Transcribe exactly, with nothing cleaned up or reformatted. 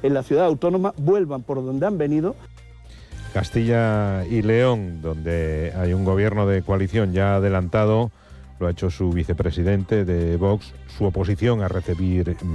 en la ciudad autónoma vuelvan por donde han venido. Castilla y León, donde hay un gobierno de coalición ya adelantado, lo ha hecho su vicepresidente de Vox, su oposición a recibir